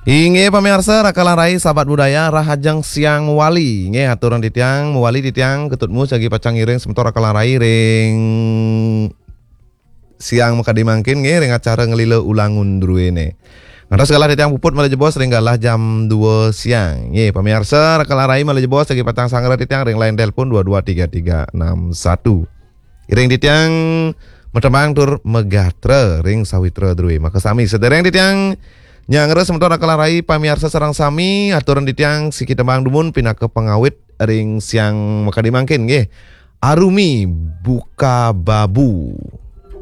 Inge pamirsa rakalarai sahabat budaya rahajang siang wali nge aturan ditiang muwali ditiang ketutmu sagi pacang iring sementor rakalarai ring siang maka dimangkin nge ring acara ngelile ulangun druene. Ngatas segala ditiang puput malah jebos ring galah jam 2 siang. Nge pamirsa rakalarai malah jebos sagi pacang sangra ditiang ring lain telepon 223361. Iring ditiang metembang tur megatre ring sawitra drue maka sami sedereng ditiang nyangre sementara kelarai pamiarsa sarang sami aturan ditiang si kita bang dumun pindah ke pengawit ring siang maka dimangkin nggih. Arumi buka babu.